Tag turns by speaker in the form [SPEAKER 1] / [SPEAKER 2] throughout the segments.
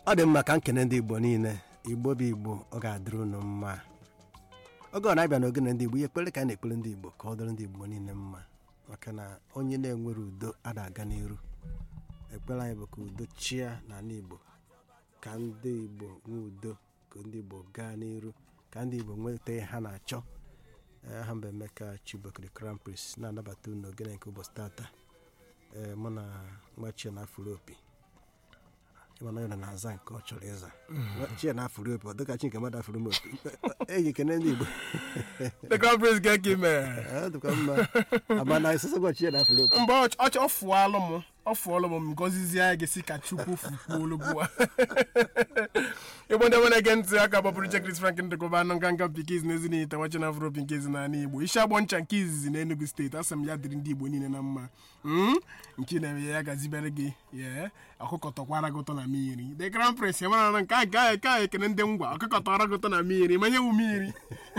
[SPEAKER 1] ọ dị mma ka nkene ndị Igbo niile Igbo bụ Igbo ọ ga-adịrị unu mma oge ọ na-abịa n'ogene ndị Igbo ihe ekpere ka a na-ekpere ndị Igbo ka ọ dịrị ndị Igbo niile mma maka na onye na-enwere udo a na-aga n'iru ekpere anyị bụ ka udo chịa n'ala Igbo ka ndị Igbo nwee udo ka ndị Igbo gaa n'iru ka ndị Igbo nweta ihe ha na-achọ aha mba Emeka Chibokere Crown Prince na-anabata unu n'ogene nke ụbọchị tata mụ na nwachie na afụrụ opi ịmana ya na-aza nke ọ chọrọ ịza nwachie na afụrụ opi ọ dịka chi nke mmadụ afụrụ m opi eji kene ndị Igbo
[SPEAKER 2] the Crown Prince ga-eke mere
[SPEAKER 1] dịkwa mma amana ịsụsụ gwachie na afụrụ opi
[SPEAKER 2] mgbe ọ fụọlụ m ngozizi anyị ga-esi ka Chukwu fukwuolugwu Igbo ndị nwere ege ntị aka gbapụrụ Chris Frank Ndịkọba anụ nganga pikiz na ezinite nwachi na afro opi nke ezi n'ala Igbo isi agbọ ncha nke izizi na Enugu steeti asị m ya dịrị ndị Igbo niile na mma nke na-eme ya gazibere gị ọkụkọ tọkwara gị ụtọ na mmiri the Crown Prince mara na nke a ekene ndị ngwa ọkụkọ tọrọ gị ụtọ na mmiri manye wu mmiri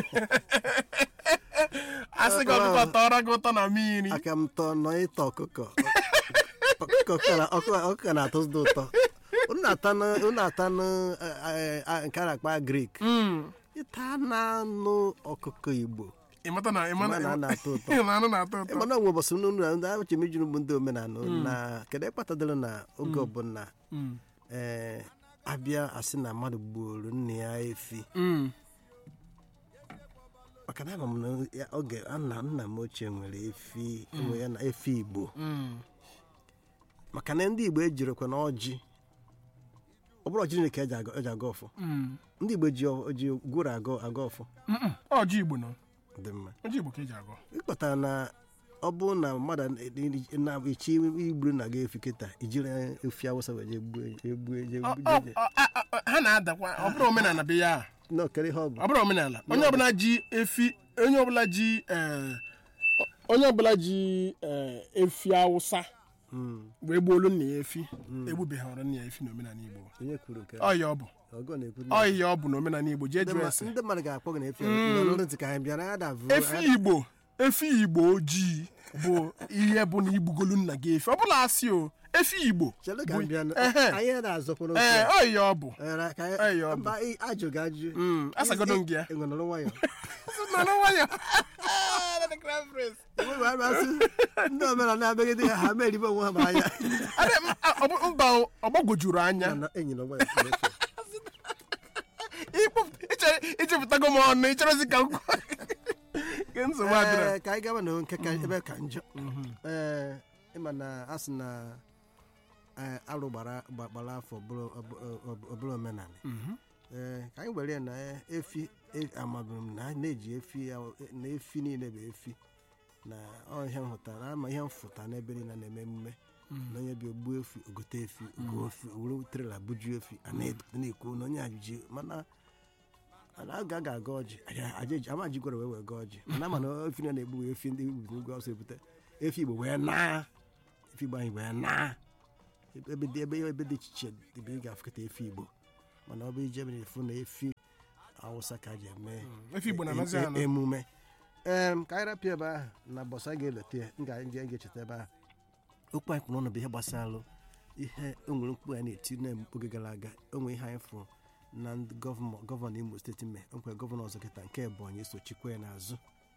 [SPEAKER 2] asị gị ọkụkọ tọrọ gị ụtọ na mmiri
[SPEAKER 1] aka m tọọ nọ ịtọ ọkụkọ ọkụkọ na-atọ ụtọ unu ata nke a na-akpa Greek ịta na-anụ ọkụkọ Igbo
[SPEAKER 2] ịmata na
[SPEAKER 1] na-atọ ụtọ
[SPEAKER 2] na-atọ ụtọ
[SPEAKER 1] ịmana onwe ụbọchị ndị achị m ijuru bụ ndị omenala na kedu ịkpatadoro na oge ọbụla abịa asị na mmadụ gburu nna ya efi maka na ama m na oge nna m ochie nwere efi enwe ya na efi Igbo maka na ndị Igbo ejirikwa na ọjị ọ bụrụ ọjị ka eji aga ọfọ ndị Igbo ji gwụrụ aga ọfọ
[SPEAKER 2] ọjị Igbo nọ
[SPEAKER 1] dị mma
[SPEAKER 2] ọjị Igbo ka eji agọ
[SPEAKER 1] ịkpọtara na ọ bụrụ na mmadụ na-echi igburu na ga-efi kịta ijiri efi Awụsa wee
[SPEAKER 2] ha na-adakwa ọ bụrụ omenala be ya
[SPEAKER 1] ọ
[SPEAKER 2] bụrụ omenala onye ọbụla ji efi efi Awụsa wee gbuolu nna ya efi egbubeghị ọrụ nna ya efi n'omenala Igbo ọya ọ bụ n'omenala Igbo jee jụọ ese
[SPEAKER 1] ndị mmadụ ga-akpọ gị na
[SPEAKER 2] efi Igbo ojii bụ ihe bụ na igbugolu nna gị efi ọ bụla asị o efi Igbo ọya ọ bụ asagodo gị ya nwayọ
[SPEAKER 1] ndị omenala na-abịagide ha meribe onwe ha ma anya
[SPEAKER 2] mba ọgbagwojuru anya ichepụtago m ọnụ ịchọrọzi ka nsogbu adịrọ
[SPEAKER 1] ka anyị gaba na nke ebe ka njọ ịma na a sị na alụ gbara afọ ọbụla omenala ka anyị were na efi amabụrụ m na na-eji efi niile bụ efi na ihe nhụtara ama ihe mfụta n'ebe niile na-eme emume na onye bịa ogbuo efi ogote efi were trela buju efi a na-ekwu na onye ajụji mana a ga-aga ọjị ama ji gwara wee gaa ọjị mana ama na efi na-egbu efi ndị Igbo n'ugwu ọsọ ebute efi Igbo wee naa efi Igbo anyị wee naa ebe dị iche iche ebe ị ga-afụkọta efi Igbo mana ọ bụ ije mere efu na efi Awụsa ka ji eme emume ka anyị rapịa ebe ahụ na bọsa ga-elote ya ga-echeta ebe ahụ okwu anyị kwuru ọnụ bụ ihe gbasara ihe onwere mkpu anyị na-eti n'oge gara aga onwe ihe anyị fụrụ na ndị gọvanọ Imo steeti mee nkwe gọvanọ ọzọ kịta nke Ebonyi sochikwa ya n'azụ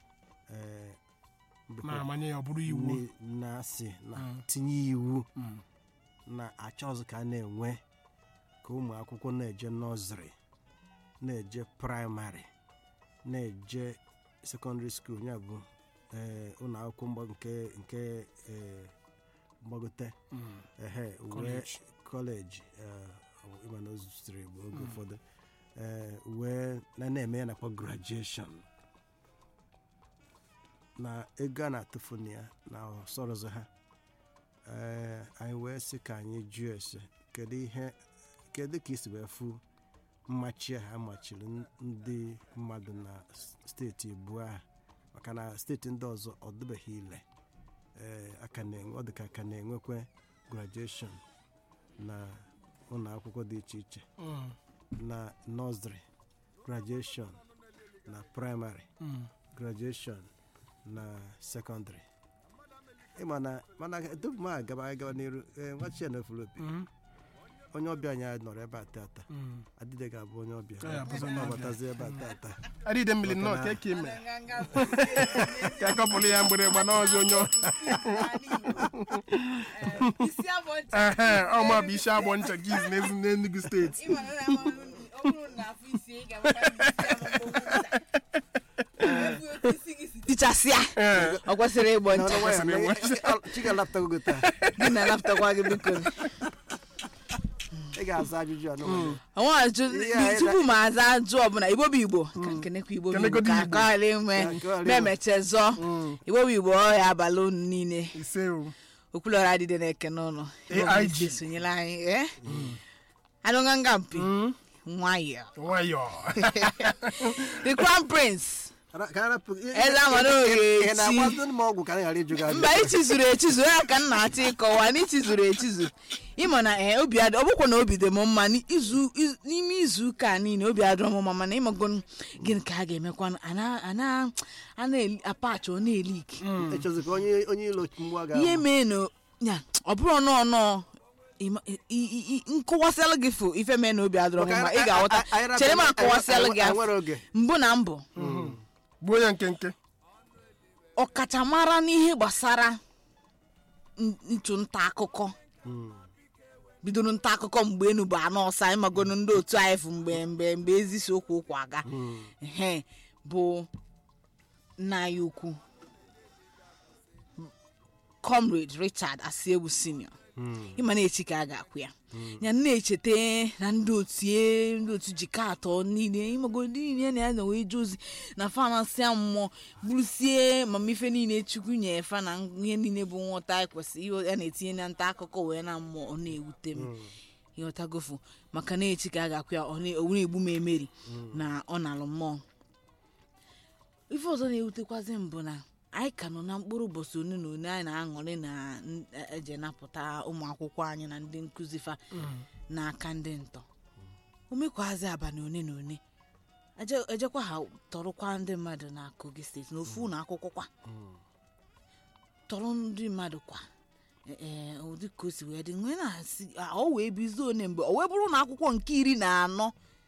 [SPEAKER 1] na-asị na tinye iwu na-achọ ọzọ ka a na-enwe ka ụmụ akwụkwọ na-eje nọzrị na-eje praịmarị na-eje sekọndịrị skuul ya bụ ụlọ akwụkwọ nke mgbagote wee kọleji ịmana o zutere bụ oge ụfọdụ wee na-eme ya nakwa grajueshọn na ego a na-atụfu na ya na ọsọrọzọ ha anyị wee sị ka anyị jụọ ese kedu ka isi wee fụ mmachi ha machiri ndị mmadụ na steeti abụọ ahụ maka na steeti ndị ọzọ ọ dịbeghị ile ọ dị ka aka na-enwekwa grajueshọn na ụlọ akwụkwọ dị iche iche na nọzrị grajueshọn na praịmarị grajueshọn na sekọndịrị mana tupu m agaba n'iru nwachie na ofolopi onye ọbịa anyị nọrọ ebe a tata adịde ga-abụ onye ọbịa ọbatazi ebe a tata
[SPEAKER 2] adịde mmiri nnọọ ka eke ime ka akọpụrụ ya mgbịrịgba n'ọzọ onye ọma bụ isi agbọ ncha giz n'Enugu steeti
[SPEAKER 3] tichasịa ọ kwesịrị ịgbọ ncha
[SPEAKER 1] Chika lapụtago taa
[SPEAKER 3] gị na lapụtakwa gị biko
[SPEAKER 1] ị ga-aza ajụjụ a
[SPEAKER 3] tupu m aza ajụ ọbụla Igbo bụ Igbo ka nkenekwa Igbo bụ Igbo ka akọghara inwe memechezọ Igbo bụ Igbo ọhịa abalị unu niile okwulọra adịde na-eke n'ụlọ sonyere anyị anụnganga mpi nwayọọ the crown prince mba ichizuru echizu ya ka m na-achọ ịkọwa na ichizuru echizu ịma na obi ọ bụkwa na obi dị m mma n'ime izu ụka niile obi adịrọ m mma mana ịmago gịnị ka a ga-emekwa a na-apachi ọ na-eli ike ihe mee na ọ bụrụ ọnụ nkọwasịalụ gị fụ ife mee na obi adịrọ m mma ị ga-aghọta chere m akọwasịalụ gị mbụ na mbụ
[SPEAKER 2] bụ onye nkenke
[SPEAKER 3] ọkachamara n'ihe gbasara nchụ nta akụkọ bidoro nta akụkọ mgbe enu bụ anọ ọsa ịmagonu ndị otu anyị fụ mgbe ezisi okwu aga bụ nna ya ukwu Comrade Richard Asiegbu Senior ịma na-echi ka a ga-akwụ ya na-echeta na ndị otu jikọ atọ niile ịmago niile na ya na wee je ozi na fanasị mmụọ bụrụsie mamife niile chukwu nye fa na ihe niile bụ nghọta kwesịrị ya na-etinye na nta akụkọ wee na mmụọ ọ na-ewute m ịghọtagofu maka na-echi ka a ga-akwụ ya ọ na-egbu m emeri na ọ na-alụ mmụọ ife ọzọ na-ewutekwazi mbụ na anyị ka nọ na mkpụrụ ụbọchị one na one anyị na-aṅụrị na eje napụta ụmụ akwụkwọ anyị na ndị nkụzi fa n'aka ndị ntọ omekwazi abalị one na one ejekwa ha tọrọkwa ndị mmadụ na Kogi steeti na ofu na akwụkwọ kwa tọrọ ndị mmadụ kwa ụdị ka o si wee dị nwee na-asị ọ wee bizo one mgbe o wee bụrụ na akwụkwọ nke 14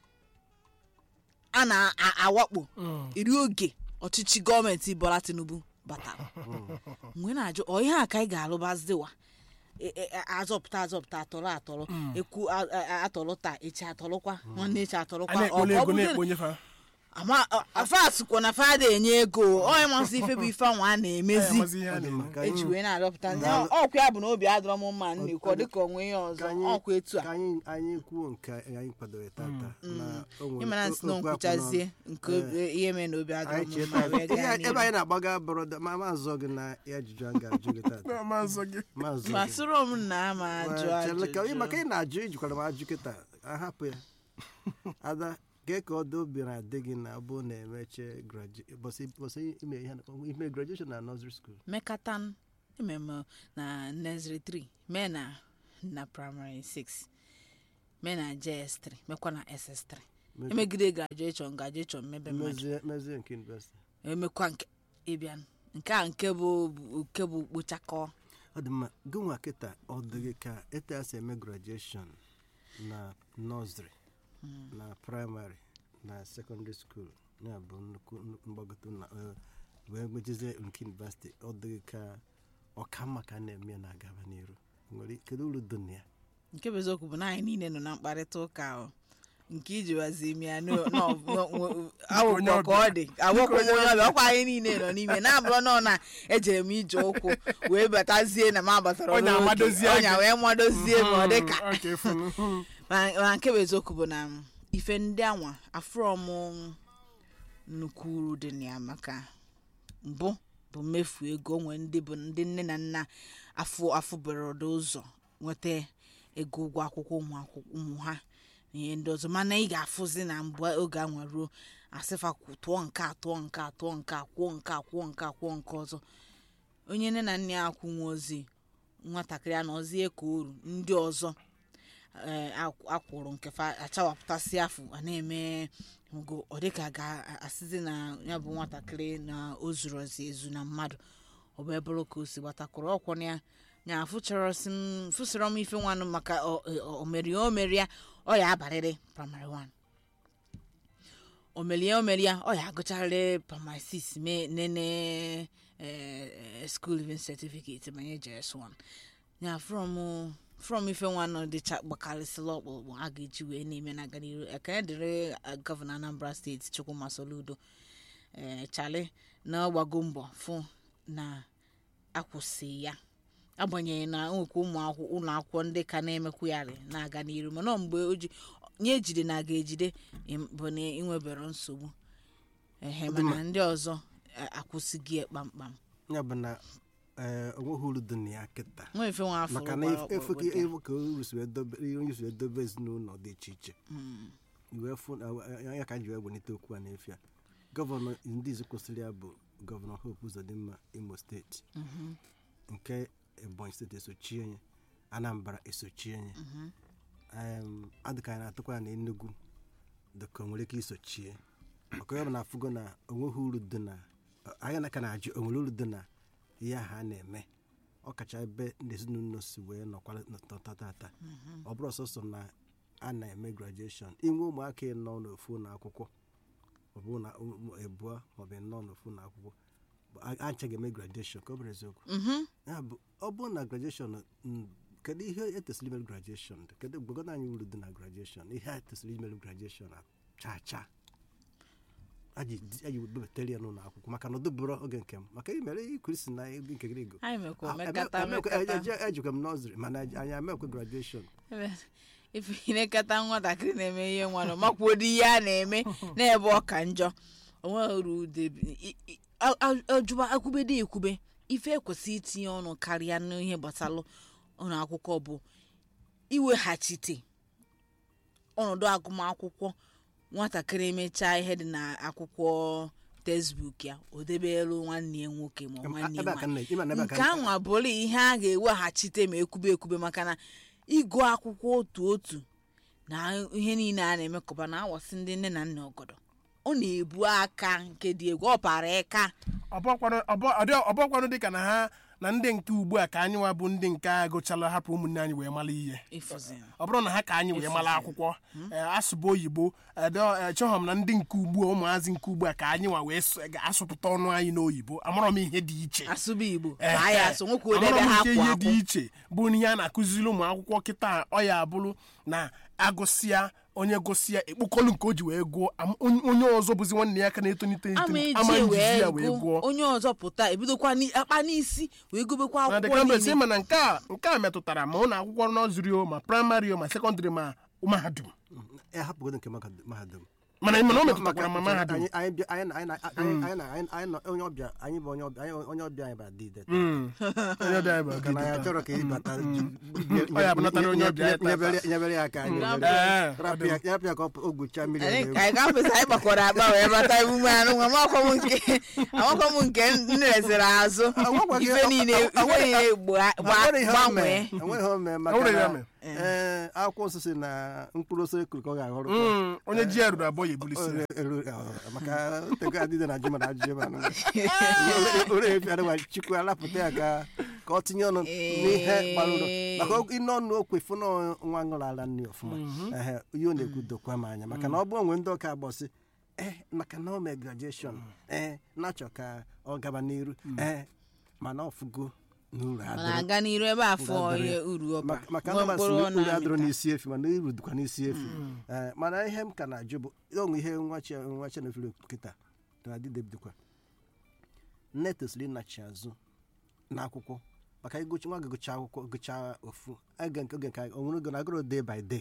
[SPEAKER 3] a na-awakpo iri oge ọchịchị gọọmenti Bola Tinubu batara mgbe na-ajụ ihe a ka anyị ga-alụbaziwa azọpụta atọrọ ekwu atọrọ taa echi atọrọkwa nwanne echi atọrọkwa afasikwa na fada enye ego onye masị ife bụ ife anwa a na-emezi eji wee na-adọpụta ọkwa ya bụ na obi adọrọ m mma nnekwu dịka onwe ihe ọzọ ọkwa etu a
[SPEAKER 1] anyị kwuo nke anyị kwadoro tata
[SPEAKER 3] ịmana nsị na nkwuchazie nke ihe mee na obi adọrọ m mma
[SPEAKER 1] ebe anyị na-agbaga bụrụ mazụ gị na ajụjụ a ga-ajụ gị tata
[SPEAKER 3] masịrị m na ama ajụ
[SPEAKER 1] maka ị na-ajụ ijikwara m ajụ kịta ahapụ ya ada gee ka ọdụ obi na-adị gị na abụ na-emeche ime graduation na nursery school
[SPEAKER 3] mekatan ememe na nursery 3 mee na primary 6 mee na JS3 mekwa na SS3 emegide graduation mebe mmadụ
[SPEAKER 1] mezie nke university
[SPEAKER 3] emekwa nke ịbịa nke bụ kpochakọ
[SPEAKER 1] ọ dị mma gị nwa kịta ọ dị gị ka etu a si eme graduation na nursery na primary na secondary school na bụ nnukwu mgbagote na wee mejezie nke university ọ dịghị ka ọka maka na-eme na agaba n'iru nwere kedu uru dị na ya
[SPEAKER 3] nke bụ eziokwu bụ na anyị niile nọ na mkparịta ụka nke iji wazi ime ya awụkwọ ka ọ dị awụkwọ onye ọbịa ọkwa anyị niile nọ n'ime na-abụrụ nọ na ejere m ije ụkwụ wee batazie na m abatara ọnya wee madozie ma ọ dị ka ma nke bụ eziokwu bụ na ife ndị anwa afrọm nnukwu uru dị na ya maka mbụ bụ mmefu ego nwee ndị bụ ndị nne na nna afụ berodo ụzọ nweta ego ụgwọ akwụkwọ ụmụ ha ihe ndị ọzọ mana ị ga-afụzi na mgbe oge anwa ruo asịfa tụọ nke ọzọ onye nne na nna ya akwụnwe ozi nwatakịrị a na ozie ka uru ndị ọzọ akwụrụ nke achawapụtasị afọ a na-eme ngo ọ dịka ga-asịzi na ya bụ nwatakịrị na o zuru ezu na mmadụ ọ bụ ebụrụ ka o si gbatakwuru ọkwọ ya nya fụsịrọ m ife nwanụ maka omeri ya ọ ya abalịrị primary 1 omeri ya ọ ya agụcharịrị primary 6 mee nene school living certificate manye JS1 nya from ife nwanụ dịcha gbakarịsịla ọkpụkpụ a ga-eji wee na-eme na aga n'iru ekene dịrị gọvanọ Anambra steeti Chukwuma Soludo chale na ọgbago mbọ fụ na akwụsị ya agbanyeghị na nwekwa ụlọ akwụkwọ ndị ka na-emekwugharị na-aga n'iru mana mgbe nye ejide na aga ejide bụ na inwebere nsogbu mana ndị ọzọ akwụsịghị kpamkpam
[SPEAKER 1] ya bụ na onweghị uru dị na ya kịta
[SPEAKER 3] nwefe nwa afọ
[SPEAKER 1] maka na efu ka onye si edobe ezinụlọ dị iche iche ya ka ji wee gbanite okwu a n'efu ya gọvanọ ndị izu kwụsịrị ya bụ gọvanọ Hope Uzodimma Imo steeti nke Ebonyi steeti esochie ya Anambra esochie ya adịka anyị na-atụkwa na Enugu dịka o nwere ike isochie maka ya bụ na afụgo na onweghị uru dị na anyị na ka na-ajụ onwere uru dị na ihe ha na-eme ọkacha ebe ndị ezinụlọ si wee nọkwara tata ọ bụrụ ọsọsọ na a na-eme graduation inwe ụmụaka nọ n'ofu ụlọ akwụkwọ ọ bụ na ebuo maọbụ nọ n'ofu ụlọ akwụkwọ ancha ga-eme graduation ka ọ bụrụ eziokwu ya bụ ọ bụrụ na graduation kedu ihe etesịrị imere graduation kedu gbagodo anyị uru dị na graduation ihe etesịrị imere graduation cha aji bebatara ya n'ụlọ akwụkwọ maka na ọdụbụrụ oge nke m maka imere ikwurisi na nke gị ego ejikwa m nọziri mana anyị amekwe graduation
[SPEAKER 3] ife nekata nwatakịrị na-eme ihe nwanụ makwuodo ihe a na-eme n'ebe ọ ka njọ onwe akwụbedo ekwube ife ekwesị itinye ọnụ karịa n'ihe gbasara ụlọ akwụkwọ bụ iweghachite ọnọdụ agụmakwụkwọ nwatakịrị emechaa ihe dị na akwụkwọ textbook ya o debelu nwanne ya nwoke ma nwanne ya nke ahụ abụrụ ihe a ga-eweghachite ma ekwube maka na ịgụ akwụkwọ otu na ihe niile a na-emekọba na awasị ndị nne na nna ọgọdọ ọ na-ebu aka nke dị egwu ọ para aka
[SPEAKER 2] ọbọkwanụ dịka na ha na ndị nke ugbu a ka anyị nwa bụ ndị nke a gụchala hapụ ụmụnne anyị wee mara ihe ọ bụrụ na ha ka anyị wee mara akwụkwọ asụba oyibo chọghọ m na ndị nke ugbu a ụmụazị nke ugbu a ka anyị nwa wee asụpụta ọnụ anyị n'oyibo amara m ihe dị iche ihe dị iche bụ ihe a na-akụziri ụmụ akwụkwọ kịta ọ ya abụrụ na agụsịa onye gụsịa ekpokọlụ nke o ji wee gụọ onye ọzọ bụzi nwanne ya aka na-etonite ama njizi ya wee gụọ
[SPEAKER 3] onye ọzọ pụta ebidokwa akpa n'isi wee gobekwa akwụkwọ
[SPEAKER 2] niile mana nke a metụtara ma ụlọ akwụkwọ nọziri ma praịmarị ma sekọndịrị ma mahadum mana o metụtakwara ma mahadum
[SPEAKER 1] onye ọbịa anyị bụ adịde kana ya chọrọ ka ịbata nyebere ya aka anyị rapịa ka o gwucha mmiri
[SPEAKER 3] amakọ m nke nresịrị azụ ife niile gbanwee
[SPEAKER 1] akwụkwọ nsọ si na mkpụrụ osisi kuru ka ọ ga-aghọrọ
[SPEAKER 2] onye ji ya ruru abụọ ya ebulisi
[SPEAKER 1] maka ntego adịde na jima na ajụjụ ebe chukwu alapụta ya ka ọ tinye ọnụ n'ihe gbarụrụ maka ịnụ ọnụ okwefu na nwa ṅụrụ ala nri ọfụma ihe ọ na-ekwu dokwa m anya maka na ọ bụ onwe ndị ọka agbọsị maka na o mee graduation na-achọ ka ọ gaba n'iru mana ọfụgo
[SPEAKER 3] aga n'iru ebe afọ onye uru ọba
[SPEAKER 1] maka uru adịrọ n'isi efi mana uru dịkwa n'isi efi mana ihe m ka na-ajụ bụ onwe ihe nwa Chenefere kịta na dịdebidikwa nne tosiri ịnachi azụ n'akwụkwọ maka nwa ga-agụcha akwụkwọ gụchaa ofu oge nke onwere oge na-agụrụ day by day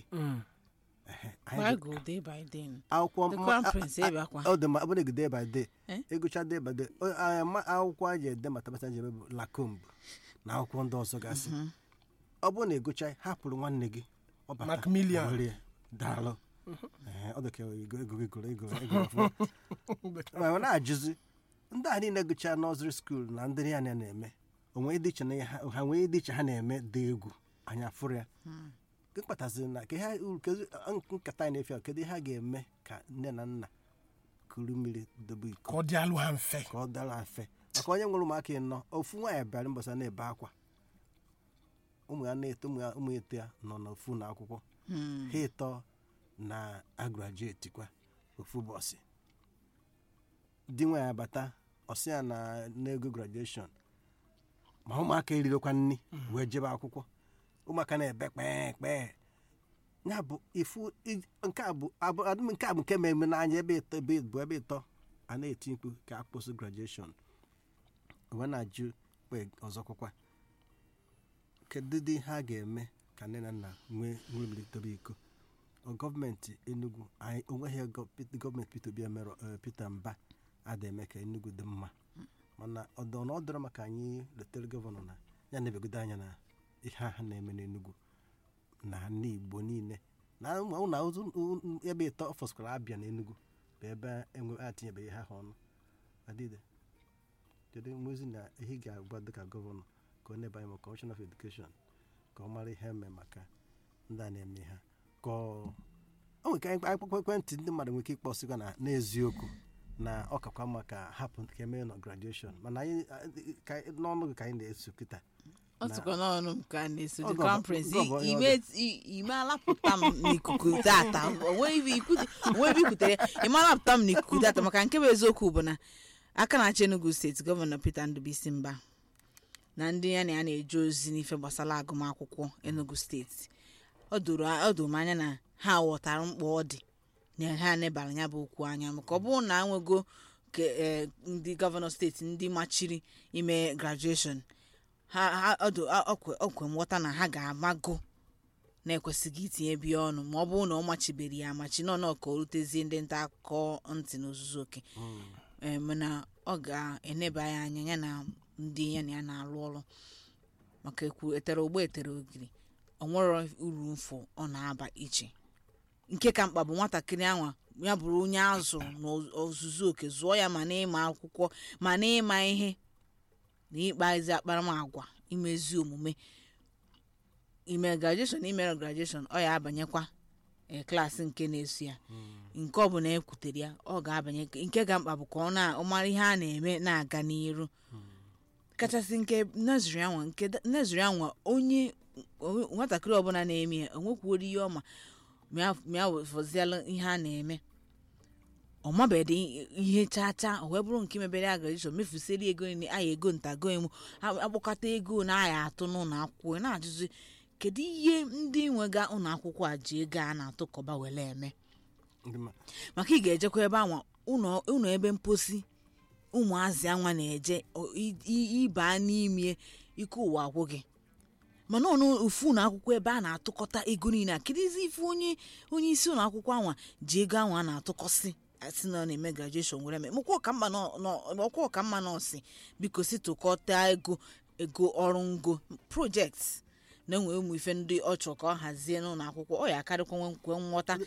[SPEAKER 1] akwụkwọ day by day ịgụcha day by day akwụkwọ a ji ede matamata ji ebe bụ lakomb na akwụkwọ ndị ọzọ gasị ọ bụrụ na ịgụcha hapụrụ nwanne gị
[SPEAKER 2] Macmillian
[SPEAKER 1] daalụ ọ dịka ego na-ajụzi ndị a niile gụcha nọziri skuul na ndị ya na-eme onwe dị iche na ha nwee dị iche ha na-eme dị egwu anya fụrụ ya nke kpataziri na nkata na-efe a kedu ihe ha ga-eme ka nne na nna kuru mmiri dobe iko
[SPEAKER 2] ka ọ dị alụ ha mfe
[SPEAKER 1] maka onye nwere ụmụaka ịnọ ofu nwaanyị bịara mbọsa na-ebe akwa ụmụ ya na-eto ụmụ eto ya nọ n'ofu na akwụkwọ ha ịtọ na agrajueti kwa ofu bọsị di nwa ya bata ọsị ya na n'ego graduation ma ụmụaka erirokwa nri wee jebe akwụkwọ ụmụaka na-ebe kpee ya bụ ifu nke a bụ nke mmemme n'anya ebe ịtọ a na-eti mkpu ka akpọsụ graduation wee na-ajụ ọzọkwakwa kedu dị ha ga-eme ka nne na nna nwee mbilitebe iko gọọmenti Enugu onweghị gọọmenti Peter Obi emere Peter Mba ada eme ka Enugu dị mma mana ọ dọrọ maka anyị letere gọvanọ na ya na-ebegodo anya na ihe ha na-eme n'Enugu na ndị Igbo niile na ebe ịtọ fọskwara abịa n'Enugu bụ ebe atinyebeghị ha ọnụ adịde kedu nwezi na ihe ga-agba dịka gọvanọ ka ọ na-ebe anyị ma Commission of Education ka ọ mara ihe eme maka ndị a na-eme ha ka o nwere ka akpụkpọ ekwentị ndị mmadụ nwere ike ịkpọsịkwa na n'eziokwu na ọ kakwa maka hapụ ka emee na graduation mana anyị n'ọnụ ka anyị na-eso kịta
[SPEAKER 3] ọtụkọ n'ọnụ nke a na-eso the crown prince ime alapụta m n'ikuku tata onwe ebe ikwutere ime alapụta m n'ikuku tata maka nke bụ eziokwu bụ na aka na-achị Enugu steeti gọvanọ Peter Ndubuisi Mba na ndị ya na ya na-eje ozi n'ife gbasara agụmakwụkwọ Enugu steeti ọ doro m anya na ha ghọtara mkpa ọ dị na ha nebara ya bụ okwu anya maka ọ bụrụ na enwego ndị gọvanọ steeti ndị machiri ime graduation ọkwe nghọta na ha ga-amago na-ekwesịghị itinye biya ọnụ ma ọ bụrụ na ọ machibere ya amachi nọ ka o rutezie ndị nta akụkọ ntị n'ozuzu oke mana ọ ga-eneba ya anya ya na ndị ya na ya na-alụ ọrụ maka etere ogbe etere ogiri ọ nwere uru mfụ ọ na-aba iche nke ka mkpa bụ nwatakịrị anwa ya bụrụ onye azụrụ n'ozuzu oke zụọ ya ma n'ịma akwụkwọ ma n'ịma ihe na ịkpazi akparamagwa imezi omume ime graduation ọ ya abanyekwa klaasị nke na-eso ya nke ọ bụla ekwutere ya ọ ga-abanye nke ga mkpa bụ ka ọ mara ihe a na-eme na-aga n'iru kachasị nke nursery anwa onye nwatakịrị ọbụla na-eme ya onwekwuoro ihe ọma mịa fọziela ihe a na-eme ọ mabedị ihe chacha o wee bụrụ nke mebere graduation mefusiri ego niile aya ego ntago emu akpọkọta ego na aya atụ n'ụlọ akwụkwọ na-ajụzi kedu ihe ndị nwega ụlọ akwụkwọ a ji ego a na-atụkọba were eme maka ị ga-ejekwa ebe anwa ụlọ ebe mposi ụmụazị anwa na-eje ịba n'ime ike ụwa agwụ gị mana ofu ụlọ akwụkwọ ebe a na-atụkọta ego niile a kedizi ife onye isi ụlọ akwụkwọ anwa ji ego anwa a na-atụkọsị si na na-eme graduation were eme ọkwa ọka mma nọọsị biko si tụkọta ego ọrụ ngo project na-enwe ụmụ ife ndị ọ chọrọ ka ọ hazie n'ụlọ akwụkwọ ọ ya akarịkwa nkwe nghọta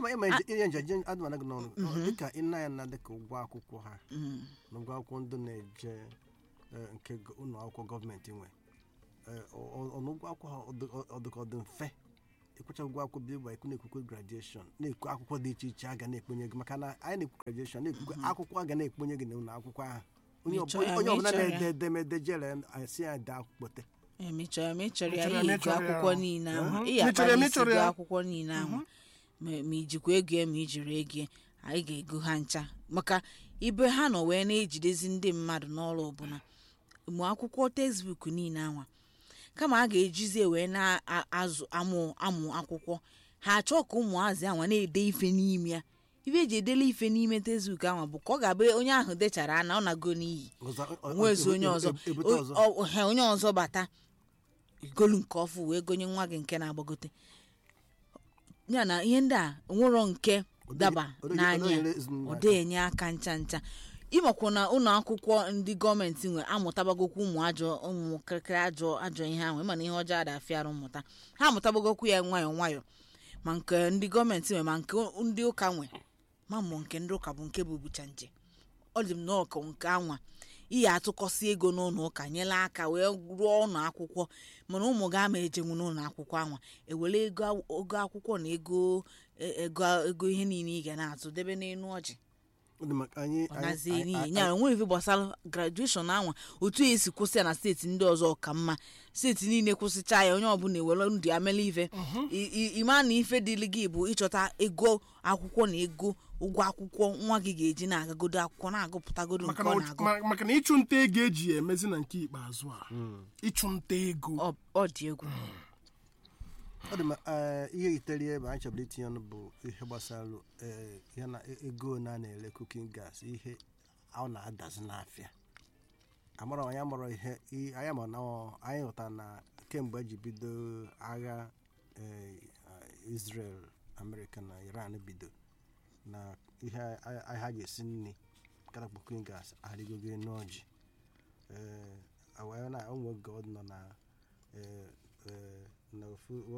[SPEAKER 1] dịka ịna ya na dịka ụgwọ akwụkwọ ha na ụgwọ akwụkwọ ndị na-eje nke ụlọ akwụkwọ gọọmenti nwe ọnụụgwọ akwụkwọ ọdụkọdụ mfe ịkwụcha ụgwọ akwụkwọ bụ ịgba ekwu na-ekwukwe graduation na-ekwu akwụkwọ dị iche iche a ga na-ekponye gị maka na anyị na-ekwu graduation na-ekwukwe akwụkwọ a ga na-ekponye gị n'ụlọ akwụkwọ ahụ onye ọbụla na-ede edemede jere asị ya de akwụkwọte
[SPEAKER 3] mechọrọ ya iji akwụkwọ niile ahụ iji akwụkwọ niile ahụ ma ijikwa ego ma ijiri ego anyị ga-ego ha ncha maka ibe ha nọ wee na-ejidezi ndị mmadụ n'ọrụ ọbụla ụmụ akwụkwọ textbook niile anwa kama a ga-ejizi wee na-azụ amụ akwụkwọ ha achọ ka ụmụazị anwa na-ede ife n'ime ya ife eji edele ife n'ime textbook anwa bụ ka ọ ga-abụ onye ahụ dechara ana ọ na-go n'iyi nwezi onye ọzọ bata igolu nke ọfụ wee gonye nwa gị nke na-agbagote ya na ihe ndị a nwụrọ nke daba n'anya ọ dị enye aka ncha ncha ịmakwa na ụlọ akwụkwọ ndị gọọmenti nwe amụtabagokwu ụmụ kịrịkịrị ajọ ihe ahụ ịma na ihe ọjọọ ada afịarụ mmụta ha amụtabagokwu ya nwayọọ nwayọọ ma nke ndị gọọmenti nwe ma nke ndị ụka nwe ma mmụ nke ndị ụka bụ nke bụ bucha nje ọ dị m n'ọkụ nke anwa ihe atụkọsị ego n'ụlọ ụka nyela aka wee rụọ ụlọ akwụkwọ mana ụmụ ga ama ejenwu n'ụlọ akwụkwọ anwa ewere ego akwụkwọ na ego ihe niile ị ga na-atụ debe n'elu ọjị ọ nazie n'ihi ya nwere ife gbasara graduation anwa otu esi kwụsị ya na steeti ndị ọzọ ka mma steeti niile kwụsịcha ya onye ọbụla ewere ndụ ya mele ife ịma na ife dịlị gị bụ ịchọta ego akwụkwọ na ego ụgwọ akwụkwọ nwa gị ga-eji na-agagodo akwụkwọ na-agụpụtagodo nke ọ na-agụ
[SPEAKER 2] maka na ịchụ nta ego eji emezi na nke ikpeazụ a ịchụ nta ego
[SPEAKER 3] ọ dị egwu
[SPEAKER 1] ọ dị ma ihe yitere ebe anyị chọbụrụ itinye ọnụ bụ ihe gbasara ya na ego na-ele cooking gas ihe ọ na-adazi n'afịa amara anyị amara ihe anyị ma na anyị hụtara na kemgbe eji bido agha Israel America na Iran bido na ihe ha ga-esi nri kara cooking gas arịgogo n'ọjị na onwe oge ọ nọ na na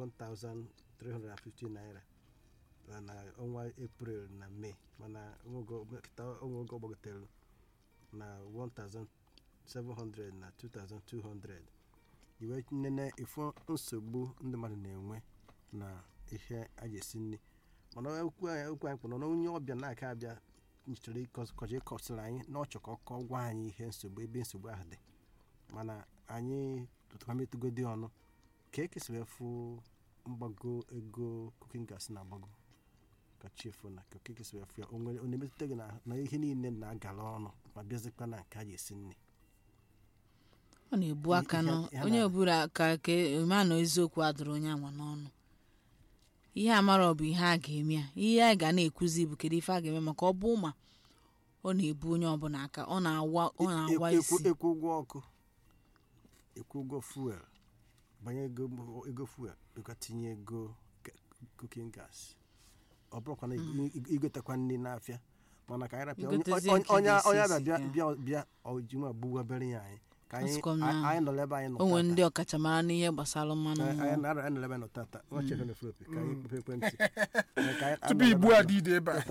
[SPEAKER 1] 1,350 naira na ọnwa April na May mana onwe oge ọgbagotere na 1,700 na 2,200 iwe nene ifo nsogbu ndị mmadụ na-enwe na ihe a ga-esi nri mana okwu anyị kpọrọ na onye ọbịa na-aka abịa chọrọ ịkọsịrị anyị na ọ chọrọ ka ọ gwa anyị ihe nsogbu ebe nsogbu ahụ dị mana anyị tụtụkwametụgodi ọnụ ka ekesịrị efu mgbago ego cooking gas na-agbago ka chefu na ka ekesịrị efu ya ọ na-emetụta gị na ihe niile na-agala ọnụ ma bịazikwa na nke a ga-esi nri
[SPEAKER 3] ọ na-ebu aka onye ọbụla ka ịmanụ eziokwu adụrụ onye anwa n'ọnụ ihe amara ọ bụ ihe a ga-eme ya ihe a ga na-ekwuzi bụ kedu ife a ga-eme maka ọ bụ ma ọ na-ebu onye ọbụla aka ọ na-awa isi
[SPEAKER 1] ekwu ụgwọ ọkụ ekwu ụgwọ fuel banye ego fuel bịakwa tinye ego cooking gas ọ bụrụkwa na igotekwa nri n'afịa mana ka anyị rapịa onye bịa ojinwa gbuwabere ya anyị ka anyị nọrọ ebe anyị nọ
[SPEAKER 3] onwe ndị ọkachamara n'ihe gbasara mmanụ
[SPEAKER 1] anyị nọrọ ebe nọ tata nwachekwa na flopi ka anyị kpepe ekwentị
[SPEAKER 2] tupu igbu adịde ebe a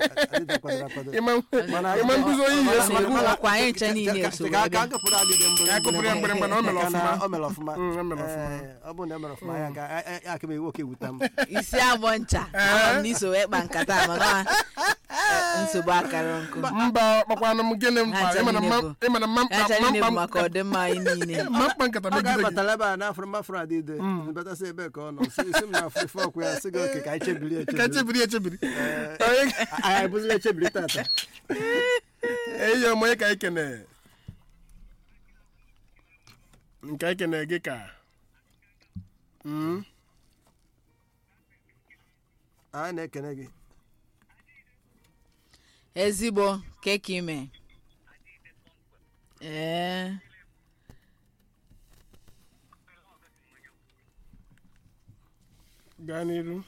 [SPEAKER 2] ịma nkuzi onye ihe
[SPEAKER 3] kwa anyị nche niile eso
[SPEAKER 1] ka agụpụrụ adịde
[SPEAKER 2] akụpụrụ ya mgbịrịgba na o mere
[SPEAKER 1] ọfụma ọ bụrụ na o mere ọfụma ya ga aka m ewu oke ewuta m
[SPEAKER 3] isi agbọ ncha ama m n'iso wee kpa nkata mana nsogbu akara nkụ
[SPEAKER 2] mba kpakwanụ m gịnị ịmana mma
[SPEAKER 3] maka ọdịmma anyị niile
[SPEAKER 2] mkpa nkata
[SPEAKER 1] ọ ga-abatara ebe a n'afọrọ mafọrọ adịde batasị ebe ka ọ nọ isi m na afọ ọkụ ya sị gị oke ka anyị chebiri anyị bụzila echebiri tata
[SPEAKER 2] eyi onye ka anyị kene nke anyị kene gị ka
[SPEAKER 1] anyị na-ekene gị
[SPEAKER 3] ezigbo keka ime
[SPEAKER 2] gaa n'iru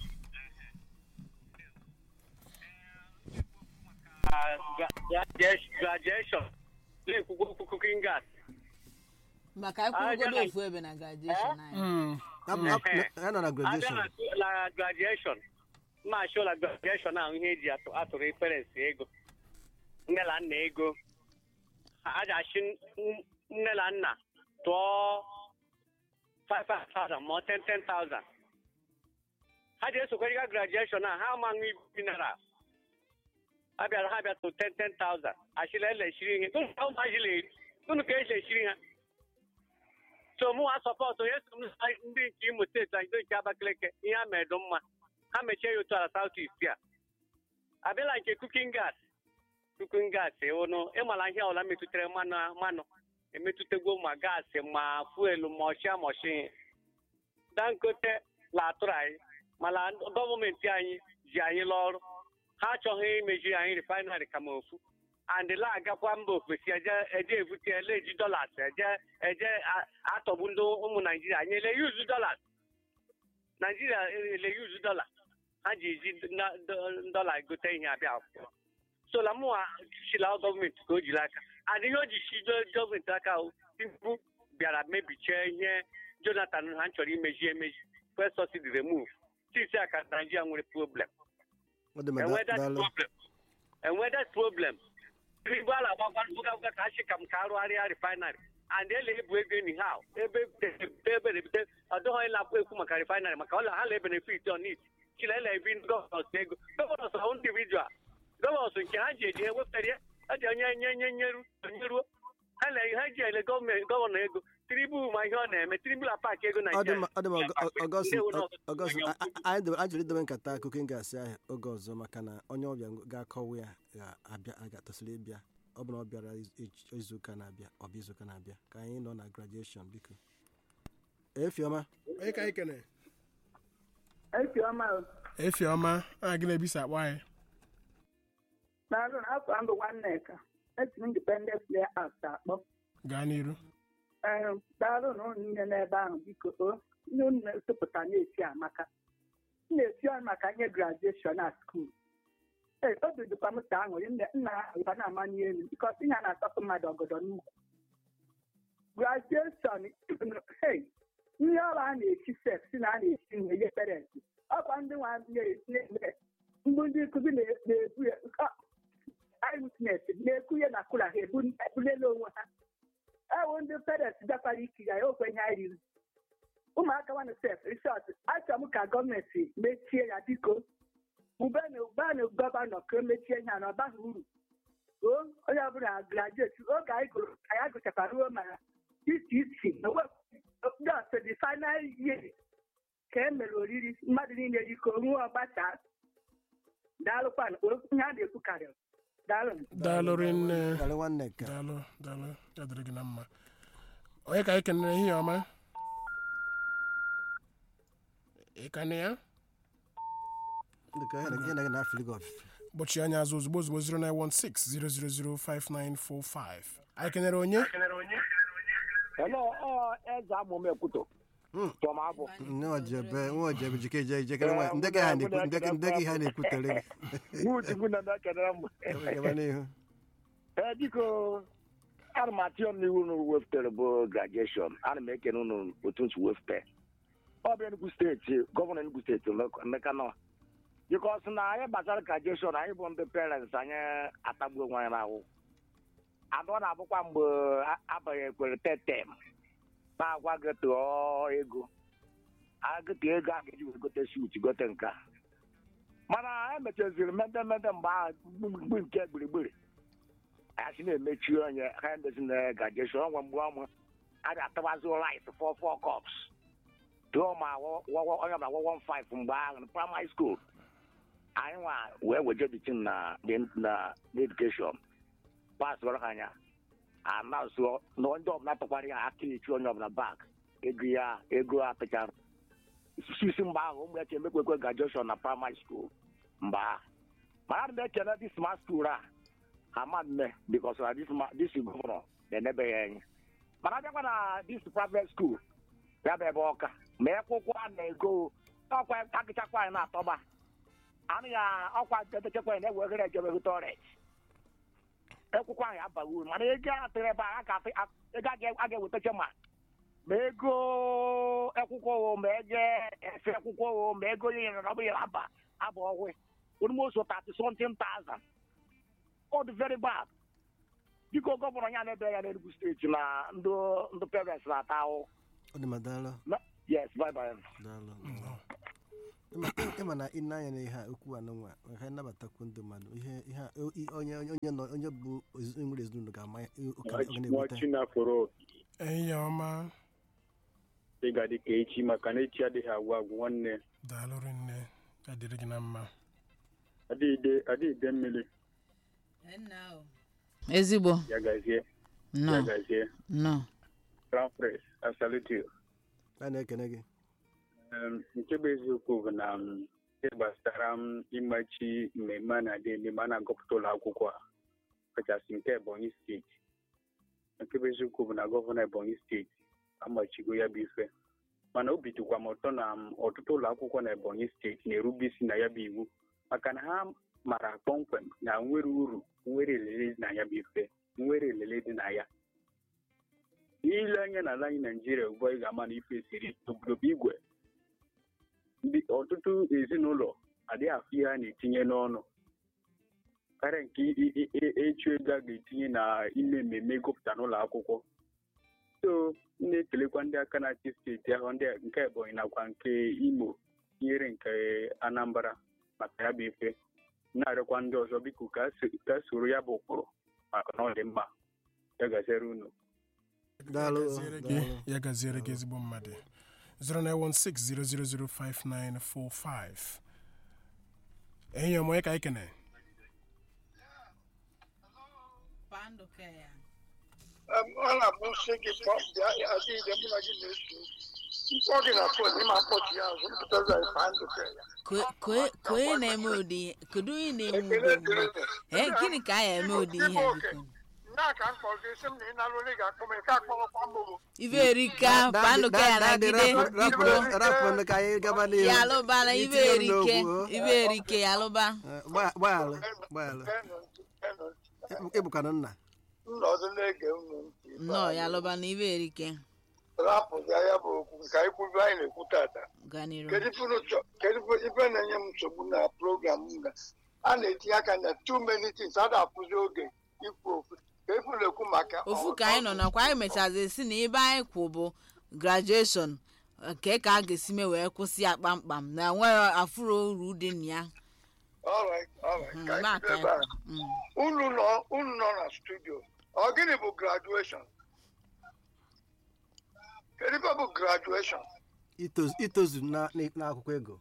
[SPEAKER 4] graduation na-ekwukwo cooking gas
[SPEAKER 3] maka akwụkwọ ofu ebe na graduation anyị
[SPEAKER 1] ya nọ na graduation
[SPEAKER 4] na graduation ma show la graduation ahụ ihe eji atụrụ parents ego nne na nna ego a ga-achị nne na nna tụọ 5,000 ma 10,000 ha ji esokwa graduation a ha ma nwe mineral ha bịa to 10,000 achịla elechiri ihe unu ka elechiri ha so mụ ha sọpọtụ onye so ndị nke Imo steeti na ndị nke Abakaliki ihe ha medo mma ha mechie ya otu ala South East a abịala nke cooking gas ụnụ ịmala ihe ọla metụtara mmanụ emetụtago ma gaasị ma fuelu ma ọchịa Dangote latụrụ anyị mana gọọmenti anyị ji anyị lụọ ọrụ ha achọghị imeji anyị refinery kama ofu and la-agakwa mba ofesi eje evute eji dollars eje atọgbu ndị ụmụ Naijiria anyị ele-yuzu dollars Naijiria ele-yuzu dollar ha ji eji dọla gote ihe abịa akwụkwọ so la mụwa chila gọọmenti ka o jiri aka adịghị o ji chi gọọmenti aka Tinubu bịara mebichie ihe Jonathan ha chọrọ emeji first subsidy remove tisi aka Naijiria nwere problem enwe that problem Tinubu ala agbakwa ka achị ka m ka arụgharịa refinery and ele-ebu ego anyhow ebe ebite ọdụghị ịlapụ ekwu maka refinery maka ọla ha la benefit on it chila ele ebi gọvanọs ego gọvanọs ahụ individual gọvanọs nke ha ji eji ewepụtara ya ha ji nyeruo ha ji ele gọvanọ ego Tinubu ma ihe ọ na-eme Tinubu na paakị ego Naịjirịa
[SPEAKER 1] anyị jiri idobe nkata akụkọ ngasị ahịa oge ọzọ maka na onye ọbịa ga-akọwa ya ga-abịa tosiri ịbịa ọ bụ na ọ bịara izuụka na-abịa ọ bụ izuụka na-abịa ka anyị nọ na graduation biko Efioma
[SPEAKER 2] onye ka anyị kene
[SPEAKER 5] Efioma
[SPEAKER 2] a gị na-ebisa akpọ anyị
[SPEAKER 5] n'azụ na afọ mbụ nwanne ka esi Independence Layout akpọ
[SPEAKER 2] gaa n'iru
[SPEAKER 5] daalụ na ụnụ niile n'ebe ahụ biko ndị unu na-esopụta na-esi amaka na-esi ọrụ maka nye graduation na skuul obi dịkwa m ta aṅụrị nna ahụ ga na-amanye elu bikọs ihe a na-atọpụ mmadụ ọgọdọ n'ukwu graduation ihe ọrụ a na-esi sef si na a na-esi nye parents ọkwa ndị nwa na-eme mgbe ndị nkụzi na-ebu eyewitness na-ekwu ihe na kụla ha ebulele onwe ha ewu ndị parents bịakwara ikiri ya okwenye anyị riri ụmụaka nwanne sef risọt achọrọ m ka gọọmenti mechie ya biko ubenụ gọvanọ ka o mechie ihe a na ọ baghị uru onye ọbụla grajueti oge anyị agụchakwara ruo ma isi the final year ka e mere oriri mmadụ niile jiko ruo ọgbacha daalụkwana ihe a na-ekwu karịrị
[SPEAKER 2] daalụ rinne
[SPEAKER 1] daalụ
[SPEAKER 2] ya dịrị gị na mma onye ka anyị kenere ihe ọma ịkane ya ụbọchị anya azụ ozugbo 0916 anyị kenere onye
[SPEAKER 6] eze amụm ekwuto
[SPEAKER 1] nwaojebe jikere ndị gị ha na-ekwutere
[SPEAKER 6] biko ana m atụ n'iwu unu wepụtara bụ grajueshọn ana m ekene unu otu nsi wepụta ọ bụ Enugu steeti gọvanọ Enugu steeti Emeka nọ bikos na anyị gbasara grajueshọn anyị bụ ndị parents anyị atagbuo onwe anyị n'ahụ adọ na-abụkwa mgbe abanye ekwere tetem na-agwa gị tụọ ego agụta ego a ga-eji wee gote shut gote nka mana emechaziri mede mgbe ahụ mgbe nke gbirigbiri anyị na-emechi onye ha emezi na grajueshọn ọnwa mgbe ọma a ga-atabazi rice 4 cups tụọ ma onye ọbụla 115 mgbe ahụ na primary school anyị nwa wee wejebitin na edukeshọn pasụrụ ha anya anasụ na ndị ọbụla tụkwara ya aka echi onye ọbụla bak ego apịchara isi mgbe ahụ ụmụ ya che emekwekwe grajueshọn na primary school mgbe ahụ mana adị m ekele dis smart school a ama mme bikos na dis gọvanọ na-enebe ya enye mana abịakwa na dis private school ya bụ ebe ọka ma akwụkwọ a na-ego ọkwa akịchakwa anyị na-atọba anụ ya ọkwa edechekwa anyị na-eweghere ejebehụta ọrịa akwụkwọ ahụ abaghị uru mana ego atụrụ ebe a ego a ga-ewetacha ma ego akwụkwọ ma ego efe akwụkwọ ma ego onye nyere ọbụ ya aba ọgwụ almost 30,000 ọ dị very bad biko gọvanọ ya na-ebe ya n'Enugu steeti na ndị parents na-ata ahụ yes bye bye
[SPEAKER 1] ịma na ị na-anya na ihe a okwu anụnwa maka anyị nabatakwu ndị mmadụ onye bụ nwere ezinụlọ ga-ama
[SPEAKER 2] enyi ọma
[SPEAKER 7] ị ga-adị ka echi maka na echi adịghị agwụ agwụ nwanne
[SPEAKER 2] daalụ rinne ya dịrị gị na mma
[SPEAKER 7] adịghị mmiri
[SPEAKER 3] ezigbo
[SPEAKER 7] ya gazie
[SPEAKER 3] no
[SPEAKER 7] Crown Prince I salute you
[SPEAKER 1] a na-ekene gị
[SPEAKER 7] nke bụ eziokwu bụ na ihe gbasara ịmachi mmemme a na-adị ememe a na-agụpụta ụlọ akwụkwọ a kachasị nke Ebonyi steeti nke bụ eziokwu bụ na gọvanọ Ebonyi steeti amachigo ya bụ ife mana obi dịkwa m ụtọ na ọtụtụ ụlọ akwụkwọ na Ebonyi steeti na-erube isi na ya bụ iwu maka na ha mara kpọmkwem na nwere uru nwere elele dị na ya bụ ife nwere elele dị na ya ile anya n'ala anyị Naijiria ugbu a ị ga-ama na ife siri obodo igwe ọtụtụ ezinụlọ adịghị afụ ihe a na-etinye n'ọnụ karịa nke echu ego a ga-etinye na ime mmemme gụpụta n'ụlọ akwụkwọ so m na-ekelekwa ndị aka na-achị steeti ahụ ndị nke Ebonyi nakwa nke Imo tinyere nke Anambra maka ya bụ ife na-arịọkwa ndị ọzọ biko ka soro ya bụ ụkpụrụ maka na ọ dị mma ya gaziere unu.
[SPEAKER 2] Ya gaziere gị ezigbo mmadụ. 09160005945. Enyi m onye ka anyị kene?
[SPEAKER 8] Ọ na-abụ nsị gị adịghị mụ na gị na-eso mkpọ gị na fon ịma mkpọchi ya azụ mpụtazi anyị pandụka ya.
[SPEAKER 3] Ka onye na-eme ụdị kedu onye na-eme ụdị gịnị ka a ya eme ụdị ihe
[SPEAKER 8] ka m kpọrọ gị sị m na ị nalụ onye ga-akpọ m nke akpọrọkwa mbụ
[SPEAKER 3] Iberika panduka ya nagide
[SPEAKER 1] rapụ ka anyị gaba n'ihu.
[SPEAKER 3] ya alụba na Iberike ya alụba
[SPEAKER 1] gbaalụ ịbụkana nna
[SPEAKER 8] nnọdụ na-ege unu ntị
[SPEAKER 3] nnọọ ya alụba na Iberike
[SPEAKER 8] rapụzi ya bụ okwu nke anyị kwuru anyị na-ekwu tata.
[SPEAKER 3] ganiro
[SPEAKER 8] kedu ife na-enye m nsogbu na program m na a na-etinye aka na too many things a na-apụzi oge ikwu okwu ka efu na-ekwu maka
[SPEAKER 3] ofu ka anyị nọ nakwa anyị mechazi si na ebe anyị kwụ bụ graduation nke ka a ga-esi mee wee kwụsị ya kpamkpam na nwere afụrụ uru dị na ya.
[SPEAKER 8] unu nọ na studio ọ gịnị bụ graduation? Kedu ife bụ graduation?
[SPEAKER 1] itozu n'akwụkwọ ego.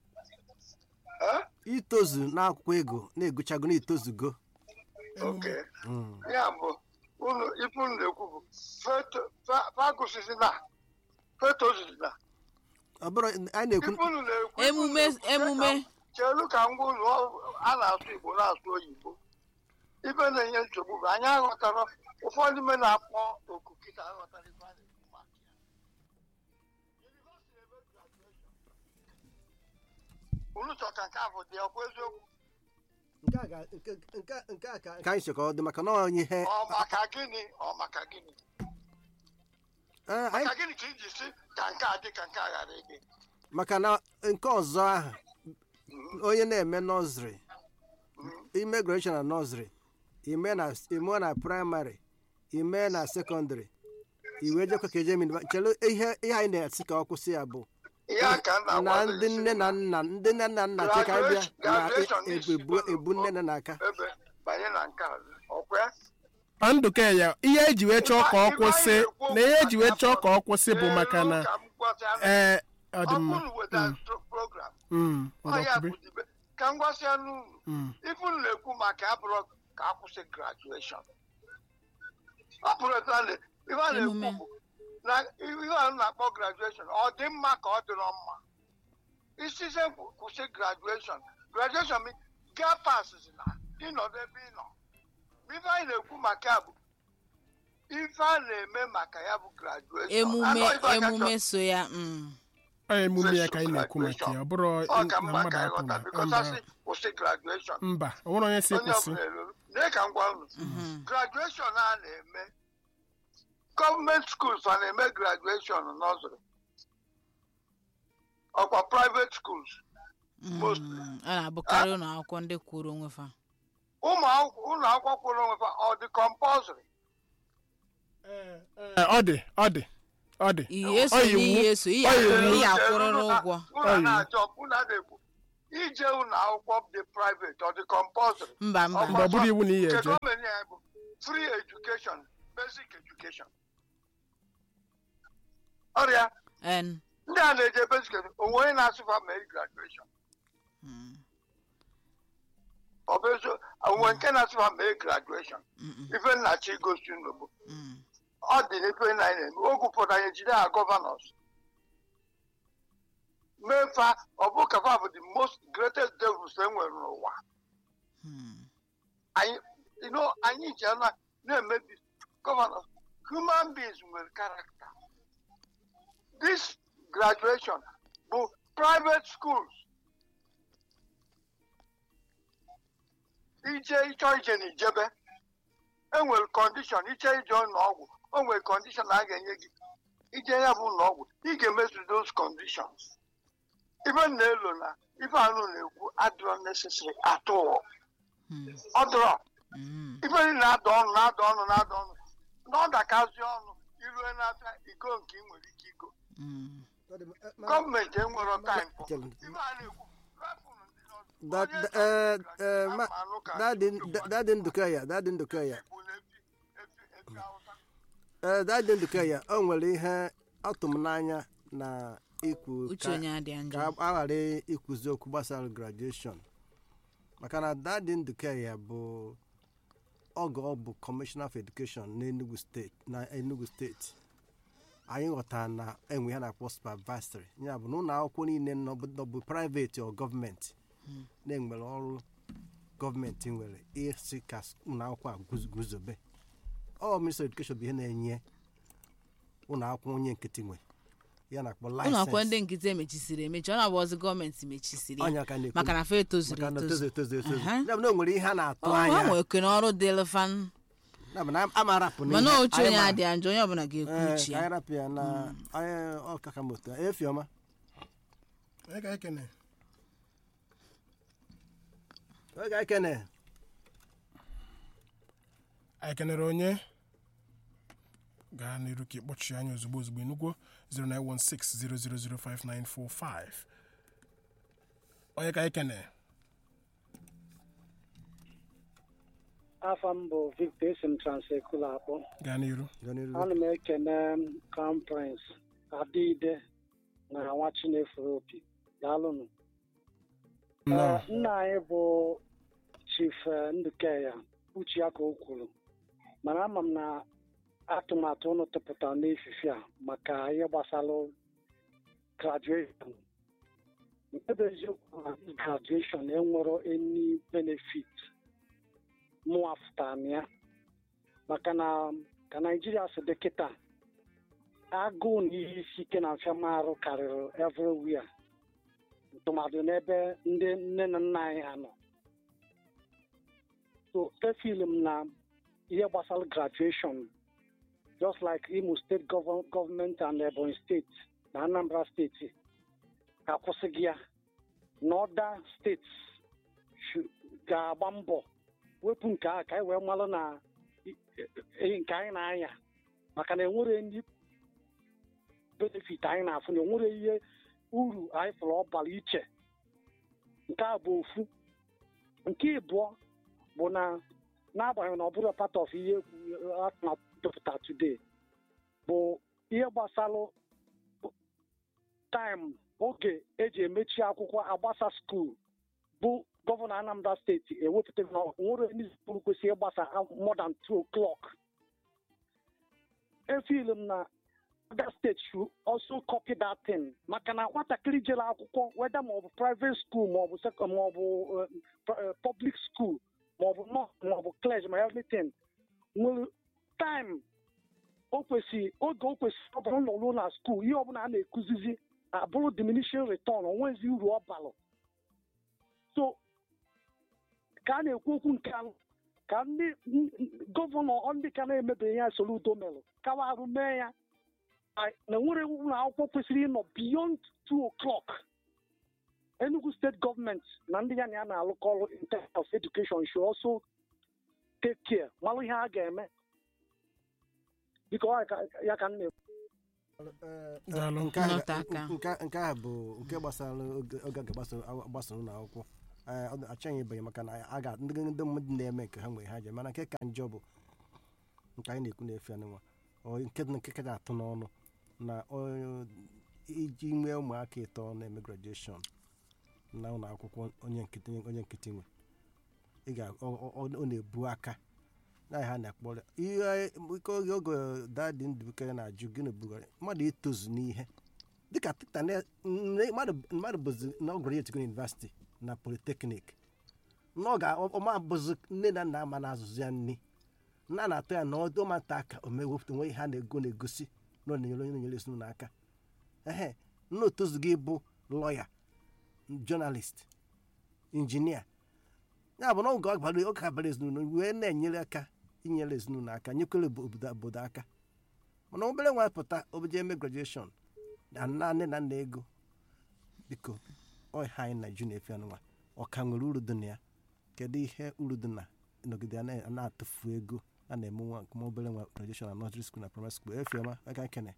[SPEAKER 1] Itozu n'akwụkwọ ego na-egochago n'itozugo.
[SPEAKER 8] Okay. Ya bụ ife unu na-ekwu bụ fagụsisi na fetozuzi na
[SPEAKER 1] ọ bụrụ anyị na-ekwu
[SPEAKER 3] emume
[SPEAKER 8] chelu ka ngwa ụlọ a na-asụ Igbo na-asụ oyibo. Ife na-enye nsogbu bụ anyị aghọtara ụfọdụ ime na-akpọ oku kịta aghọtara ife a na-ekwu maka ya. Unu chọka nke ahụ dị ọkwa eziokwu?
[SPEAKER 1] nke a ka anyị chọrọ ọ dị maka na onye ihe
[SPEAKER 8] maka gịnị maka gịnị ka iji si ka nke a dị ka nke a ghara ịdị?
[SPEAKER 1] maka na nke ọzọ ahụ onye na-eme nọzrị ime graduation na nọzrị ime na praịmarị ime na sekọndịrị iwe jekwa ka eje minima chelu ihe anyị na-esi ka ọ kwụsị ya bụ na ndị nne na nna cheka bịa na-ebu nne na n'aka.
[SPEAKER 2] Pandụka ya ihe eji wee chọọ ka ọ kwụsị na ihe eji wee chọọ ka ọ kwụsị bụ maka na ọ dị mma
[SPEAKER 8] ka m gwasịa n'uru ife unu na-ekwu maka abụrụ ka akwụsị graduation. Ọ bụrụ ife a na-ekwu bụ na ihe a na-akpọ graduation ọ dị mma ka ọ dịrọ mma. Isize kwụsị graduation ga pasịsị na ịnọdụ ebe ị nọ. Ife anyị na-ekwu maka bụ ife a na-eme maka ya bụ graduation.
[SPEAKER 3] Emume so ya
[SPEAKER 2] emume ya ka anyị na-ekwu maka ya ọ bụrụ na mmadụ akwụghị
[SPEAKER 8] kwụsị graduation.
[SPEAKER 2] Mba o nwere onye si kwụsị.
[SPEAKER 8] Ka m gwa unu graduation a na-eme gọọmenti schools a na-eme graduation nọzụrụ ọkwa private schools mostly.
[SPEAKER 3] A na-abụkarị ụlọ akwụkwọ ndị kwụrụ onwe fa.
[SPEAKER 8] Ụlọ akwụkwọ kwụrụ onwe fa ọ dị compulsory?
[SPEAKER 2] Ọ dị
[SPEAKER 3] ihe akwụrụrụ ụgwọ.
[SPEAKER 8] Ụlọ na-ekwu ije ụlọ akwụkwọ dị private ọ dị compulsory?
[SPEAKER 3] Mba
[SPEAKER 2] ọ bụrụ iwu na ihe eje.
[SPEAKER 8] Gọọmenti ya bụ free education, basic education. Ọrịa ndị a na-eje basic education onwe onye na-asụfa mee graduation. Ọ bụ ezo onwe nke na-asụfa mee graduation. Ife nnachi igosi nnukwu ọ dị n'ife na-eme oge ụfọdụ anyị jide ha gọvanọs mefa ọ bụ kafa bụ the most greatest devils e nwere n'ụwa. Anyị ji na-emebi gọvanọs. Human beings nwere character. This graduation bụ private schools. Ịchọ ije na ijebe enwere condition iche ije ụlọ ọgwụ o nwere condition a ga-enye gị ije ya bụ ụlọ ọgwụ ị ga-emezu those conditions. Ife na-elo na ife anụ na-ekwu adịrọ necessary at all. Ọ dịrọ ife na-ada ọnụ n'ọdakazi ọnụ irue n'afịa igo nke ị nwere ike igo. Gọọmenti enwero time ife a na-ekwu rapụ ndị
[SPEAKER 1] dadị ndụka ya dadị ndụka ya o nwere ihe atụm n'anya na ikwu ka a ghara ikwuzi okwu gbasara graduation maka na dadị ndụka ya bụ oge ọ bụ Commissioner for Education n'Enugu steeti anyị ghọtara na enwe ya na-akpọ supervisory ya bụ na ụlọ akwụkwọ niile nọbụ private or gọọmenti na-enwere ọrụ gọọmenti nwere isi ka ụlọ akwụkwọ a guzobe ọ Ministry of Education bụ ihe na-enye ụlọ akwụkwọ onye nkịtị nwe ya na-akpọ license.
[SPEAKER 3] Ụlọ akwụkwọ ndị nkịtị emechisiri emechi ọ na-abụ ọzọ gọọmenti mechisiri maka na fe tozuru
[SPEAKER 1] ya bụ na o nwere ihe a na-atụ anya
[SPEAKER 3] nwere okene ọrụ dịlụ fan mana oche onye adị njọ onye ọbụla ga-ekwu uche ya
[SPEAKER 1] arapụ ya na ọkakamoto efiọma ekene
[SPEAKER 2] anyị kenere onye gaa n'iru ka ịkpọchi anya ozugbo enugwo 09160005945 onye ka anyị kene
[SPEAKER 9] afa m bụ Victor Esim Transekula akpọ
[SPEAKER 2] gaa n'iru
[SPEAKER 9] ana m ekene Crown Prince Adịide na nwa Chinefere Opi daalụnụ nna anyị bụ Chief Ndukeya uche ya ka o kwuru mana ama m na atụmatụ ụnụ tụpụtara n'efife a maka ihe gbasara graduation nke bụ eziokwu na graduation enwero any benefit mụ afụtara na ya maka na ka Naijiria si dị kịta agụụ na ihe isi ike na mfiamarụ karịrị everywhere ntụmadụ n'ebe ndị nne na nna anyị ha nọ so efil m na ihe gbasara graduation just like Imo State government and Ebonyi State na Anambra State akwụsịghị ya na other states ga-agba mbọ wepụ nke a ka anyị wee malụ na nke anyị na-anya maka na enwere ndị benefit anyị na-afụ na enwere ihe uru anyị fụrụ ọbara iche nke a bụ ofu nke ịbụọ bụ na n'agbanyeghị na ọ bụrụ part of ihe atụmatụpụta today bụ ihe gbasara time oge eji emechi akwụkwọ agbasa skuul bụ gọvanọ Anambra steeti ewepụtaghị na nwere ndị zipụrụ kwesịrị ịgbasa more than 2 o'clock. Efil m na other states should also copy that thing maka na nwatakịrị jere akwụkwọ whether ma ọ bụ private school ma ọ bụ public school ma ọ bụ not ma ọ bụ college ma everything nwere time oge o kwesịrị ọ bụrụ n'ụlọ na school ihe ọbụla a na-ekuzizi abụrụ diminishing return onwezi uru ọ balụ so ka a na-ekwu okwu nke ahụ ka ndị gọvanọ ndị ka na-emebeghị ya Soludo melụ kawa arụ mee ya na nwere ụlọ akwụkwọ kwesịrị ịnọ beyond 2 o'clock. Enugu State Government na ndị ya na ya na-alụkọ ọrụ in terms of education should also take care malụ ihe a ga-eme biko ya ka m na-ekwu
[SPEAKER 1] nke a bụ nke gbasara oge gbasara ụlọ akwụkwọ achọghị ịbanye maka na ndị mmadụ na-eme nke ha nwere ha je mana nke ka njọ bụ nke anyị na-ekwu na-efe anụnwa nke ka na-atụ n'ọnụ na iji nwee ụmụaka ịtọ na-eme graduation na ụlọ akwụkwọ onye nkịtị nwe ọ na-ebu aka na ha na-akpọrọ ihe oge dadị Ndụbụka na-ajụ gịnị bugara mmadụ itozu n'ihe dịka tịta mmadụ bụzi na ọ graduate university na polytechnic ọma bụzi nne na nna ama na-azụzi ya nri nna na-atọ ya na ọmata aka o mewepụta onwe ihe a na-egosi na ọ na-enyere onye na-enyere ezinụlọ aka nna otozu gị bụ lọya jọnalist injinia ya bụ na oge ọ bara ezinụlọ wee na-enyere aka inyere ezinụlọ aka nyekwere obodo aka mana obere nwa pụta obeje eme graduation na nne na nna ego biko ọha anyị na efe anụnwa ọka nwere uru dị na ya kedu ihe uru dị na nọgide na-atụfu ego a na-eme nwa nke obere nwa graduation na nursery school na primary school efiọma aka nkene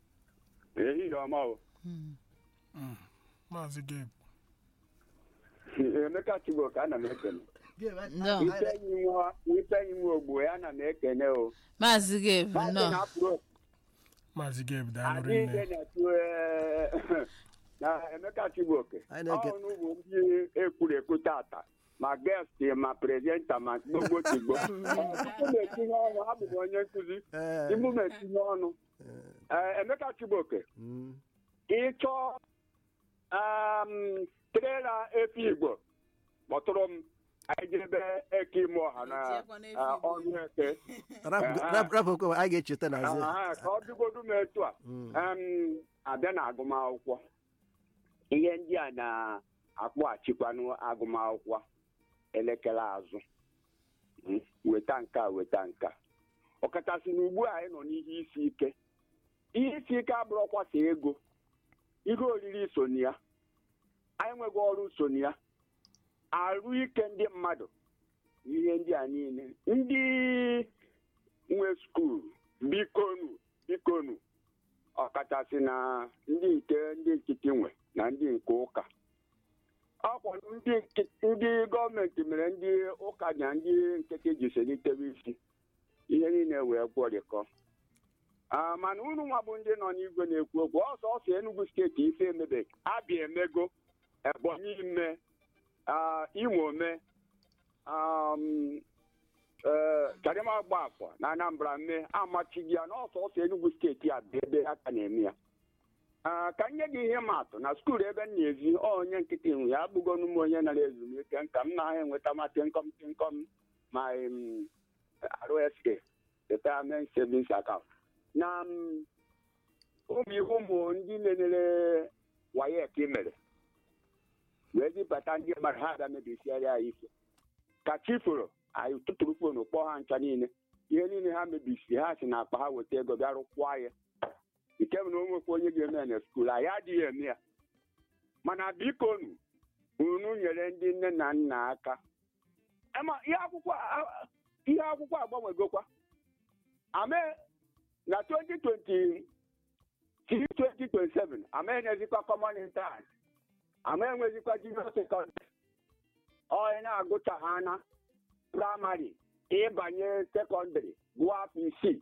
[SPEAKER 10] ehihie ọma o
[SPEAKER 2] Maazị Gabe
[SPEAKER 10] Emeka Chibuoke ana m ekene.
[SPEAKER 3] No.
[SPEAKER 10] Ife nwe ogbo ya ana m ekene o.
[SPEAKER 3] Maazị Gabe, no.
[SPEAKER 2] Maazị Gabe daalụ
[SPEAKER 10] Adịghị
[SPEAKER 2] nne.
[SPEAKER 10] na Emeka Chibuoke. Ọnụ bụ ndị ekwurekwu tata ma guest ma presenta ma gbogbo tigbo. Tupu m etinye ọnụ abụ m onye nkụzi. Ibu m etinye ọnụ. Emeka Chibuoke. Ịchọ trela efi Igbo kpọtụrụ m anyị jebe eke ime ọha na ọnụ eke.
[SPEAKER 1] Rapụ okwe anyị ga-echeta n'azụ.
[SPEAKER 10] Ka ọ dịgodu m etu a abịa na agụmakwụkwọ. Ihe ndị a na-akpọghachikwanụ agụmakwụkwọ elekere azụ. Weta nka. Ọkachasị na ugbu a anyị nọ n'ihe isi ike. Ihe isi ike abụrụkwasa ego. Ihe oriri so na ya. Anyị nweghị ọrụ so na ya. Arụ ike ndị mmadụ. Ihe ndị a niile. Ndị nwe skuul bikonu ọkachasị na ndị nkịtị nwe na ndị nke ụka. Ọkwa ndị gọọmenti mere ndị ụka na ndị nkịtị ji selitewe isi. Ihe niile wee gwọrịkọ. Mana unu nwa bụ ndị nọ n'igwe na-ekwu okwu ọsọ Enugu steeti ife emebeghị. Abịa emego, Ebonyi ime, Imo mee, Chadema Gbafọ na Anambra mee amachighị ya n'ọsọ Enugu steeti a bụ ebe aka na-eme ya. Ka nye gị ihe maatụ na skuul ebe m na-ezi onye nkịtị nwe ya abụgo n'ụmụ onye nara ezumike nka m na-ahụ enweta matị nkọm ma RSK retirement savings account. Na ụmụ ndị nenere WAEC mere wee dịbata ndị mmadụ ha abịa mebisiara ya ife ka chifụrụ anyị tụtụrụ fonu kpọọ ha ncha niile ihe niile ha mebisiri ha si na akpa ha weta ego bịa rụkwaa ya nke bụ na o nwekwa onye ga-eme na skuul anyị adịghị eme ya mana biko unu nyere ndị nne na nna aka ihe akwụkwọ agbanwegokwa ame na 2027 ama enwezikwa common interest ama enwezikwa junior secondary onye na-agụcha ha na praịmarị ịbanye sekọndịrị gụọ afọ isii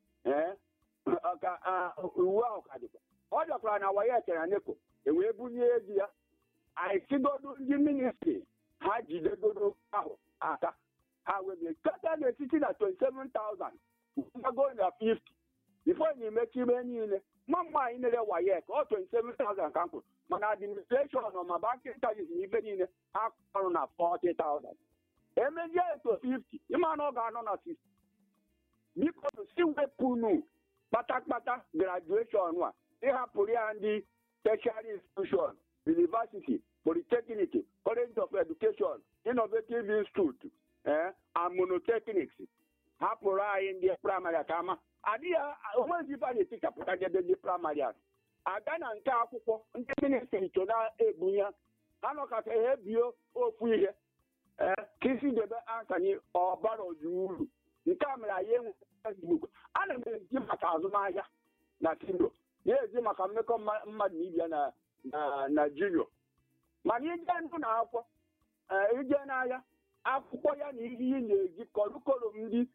[SPEAKER 10] uwe ahụ ka dịkwa ọ dọkwara na WAEC na NECO ewee bunye ego ya anyị sigodo ndị ministri ha jidegodo ahụ aka ha webe kata n'etiti na 27,000 go na 50 before na imechi ime niile mma anyị nere WAEC ọ 27,000 ka m kwuru mana administration ma banking charges na ife niile ha kọrụ na 40,000 emezie eto 50 ịma na ọ ga-anọ na 60 biko si wepụnụ kpatakpata graduation a ịhapụrụ ya ndị tertiary institution university polytechnic college of education innovative institute and monotechnics hapụrụ anyị ndị praịmarị ka ama adịghị onwezi ife a na-etichapụta jebe ndị praịmarị a aga na nke akwụkwọ ndị ministri so na-ebunye ha nọkọta ha ebio ofu ihe ka isi debe ansanye ọbara ozu uru nke a mere anyị enwe Facebook ana m eji maka azụmahịa na tindo na-ezi maka mmekọ mmadụ na ibia na Naijiria mana ije ndụ na akwụkwọ ije n'ahịa akwụkwọ ya na ihe ị na-eji kọrụkọrọ ndị